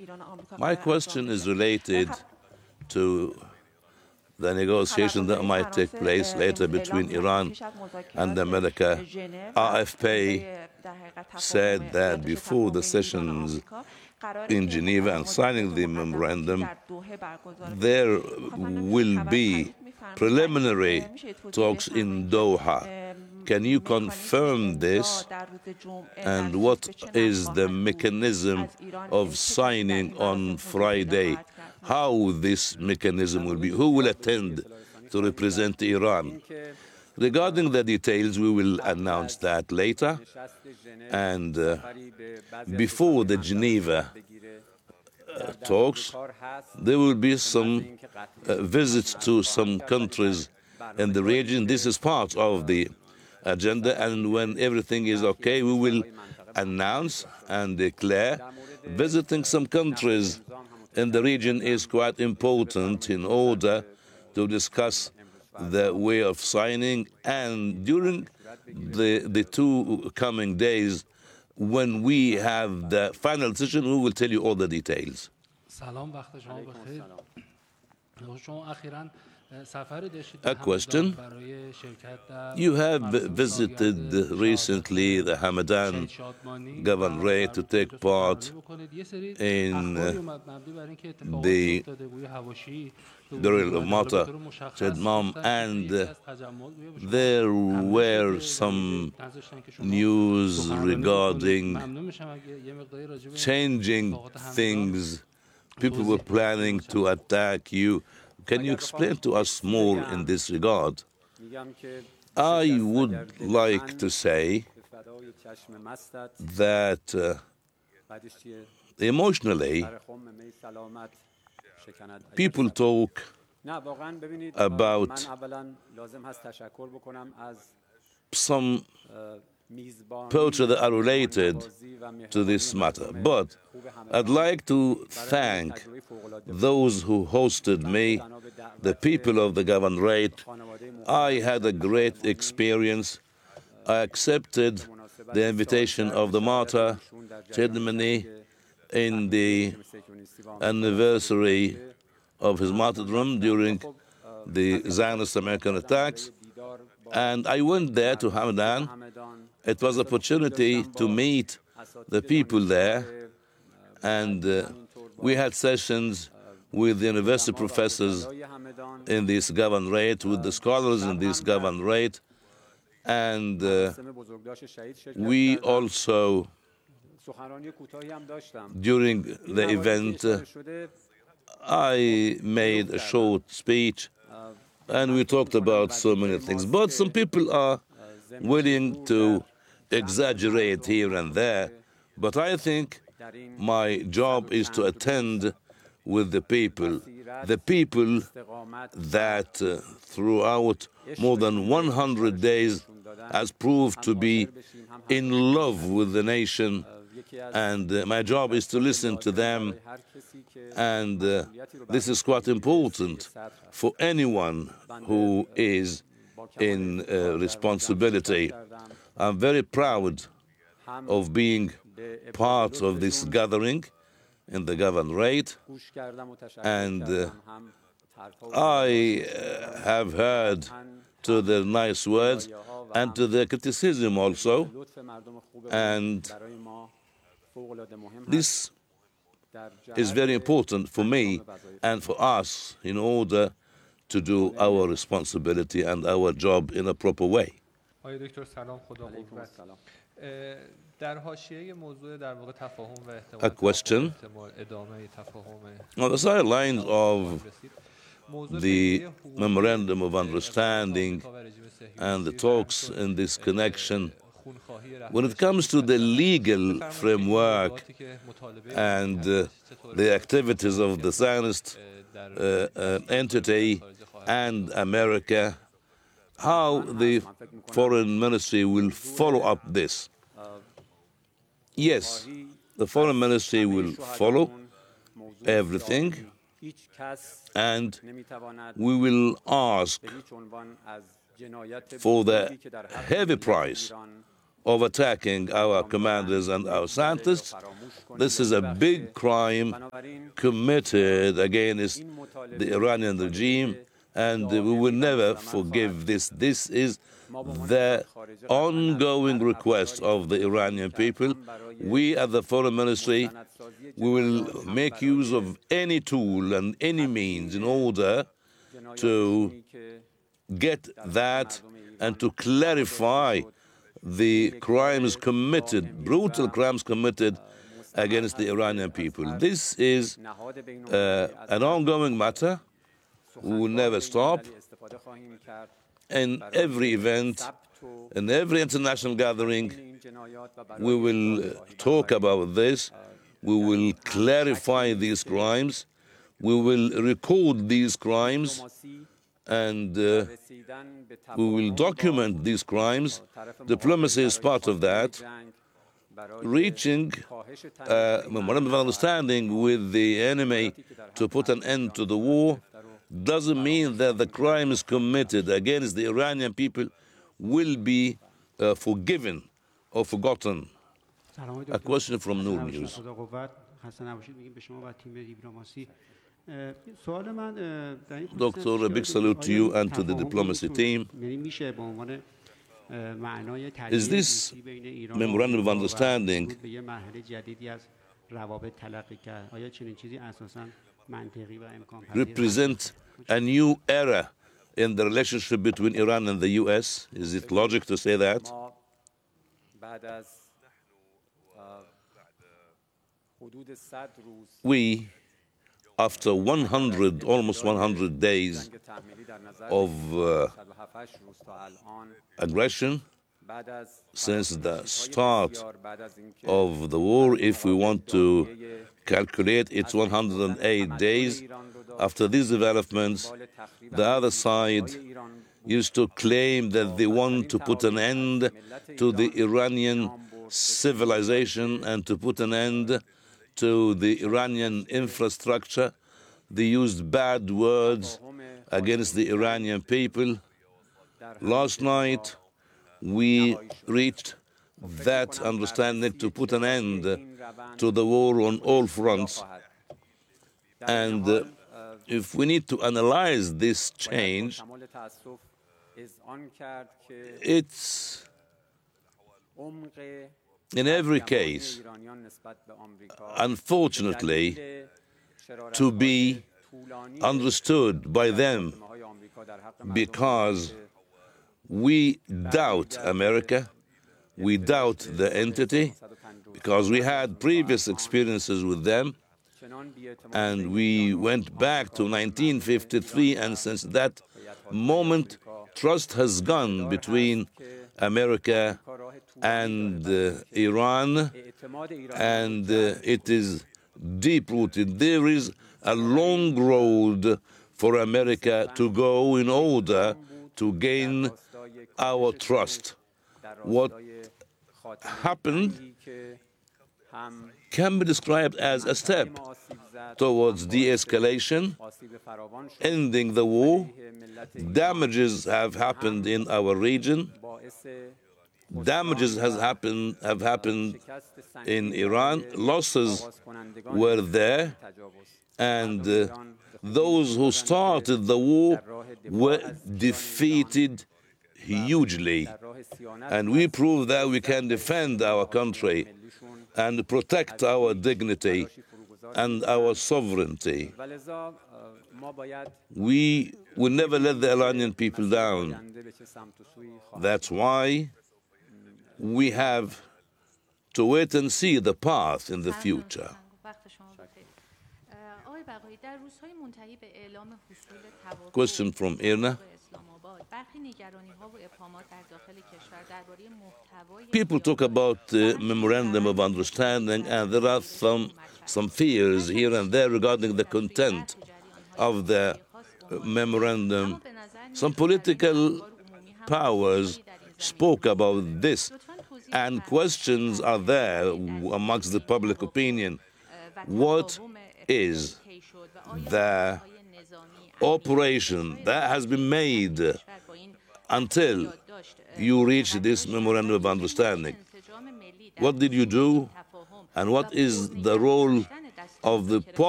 My question is related to the negotiation that might take place later between Iran and America. AFP said that before the sessions in Geneva and signing the memorandum, there will be preliminary talks in Doha. Can you confirm this? And what is the mechanism of signing on Friday? How this mechanism will be? Who will attend to represent Iran? Regarding the details, we will announce that later. And before the Geneva talks, there will be some visits to some countries in the region. This is part of the agenda, and when everything is okay, we will announce and declare. Visiting some countries in the region is quite important in order to discuss the way of signing, and during the two coming days, when we have the final decision, we will tell you all the details. A question. You have visited recently the Hamadan Governorate to take part in the burial of Martyr Said Imam, and there were some news regarding changing things. People were planning to attack you. Can you explain to us more in this regard? I would like to say that emotionally, people talk about some poetry that are related to this matter. But I'd like to thank those who hosted me, the people of the governorate. I had a great experience. I accepted the invitation of the martyr ceremony in the anniversary of his martyrdom during the Zionist American attacks. And I went there to Hamadan. It was an opportunity to meet the people there, and we had sessions with the university professors in this governorate, with the scholars in this governorate, and we also, during the event, I made a short speech, and we talked about so many things. But some people are willing to exaggerate here and there, but I think my job is to attend with the people that throughout more than 100 days has proved to be in love with the nation, and my job is to listen to them, and this is quite important for anyone who is in responsibility. I'm very proud of being part of this gathering in the governorate, and I have heard to the nice words and to the criticism also, and this is very important for me and for us in order to do our responsibility and our job in a proper way. A question. On the sidelines of the Memorandum of Understanding and the talks in this connection, when it comes to the legal framework and the activities of the Zionist entity and America, how the foreign ministry will follow up this. Yes, the foreign ministry will follow everything, and we will ask for the heavy price of attacking our commanders and our scientists. This is a big crime committed against the Iranian regime, and we will never forgive this. This is the ongoing request of the Iranian people. We at the Foreign Ministry, we will make use of any tool and any means in order to get that and to clarify the crimes committed, brutal crimes committed against the Iranian people. This is an ongoing matter. We will never stop. In every event, in every international gathering, we will talk about this. We will clarify these crimes. We will record these crimes, and we will document these crimes. Diplomacy is part of that. Reaching a memorandum of understanding with the enemy to put an end to the war doesn't mean that the crimes committed against the Iranian people will be forgiven or forgotten. A question from Noor News. Doctor, a big salute to you and to the diplomacy team. Is this memorandum of understanding represent a new era in the relationship between Iran and the US? Is it logic to say that? We, after almost 100 days of aggression, since the start of the war, if we want to calculate, it's 108 days. After these developments, the other side used to claim that they want to put an end to the Iranian civilization and to put an end to the Iranian infrastructure. They used bad words against the Iranian people. Last night, we reached that understanding to put an end to the war on all fronts. And if we need to analyze this change, it's in every case, unfortunately, to be understood by them because we doubt America, we doubt the entity, because we had previous experiences with them, and we went back to 1953, and since that moment, trust has gone between America and Iran, and it is deep-rooted. There is a long road for America to go in order to gain our trust. What happened can be described as a step towards de-escalation, ending the war. Damages have happened in our region. Damages have happened in Iran. Losses were there, and those who started the war were defeated hugely. And we proved that we can defend our country and protect our dignity and our sovereignty. We will never let the Iranian people down. That's why we have to wait and see the path in the future. Question from Irna. People talk about the memorandum of understanding, and there are some fears here and there regarding the content of the memorandum. Some political powers spoke about this, and questions are there amongst the public opinion. What is the operation that has been made until you reached this memorandum of understanding? What did you do? And what is the role of the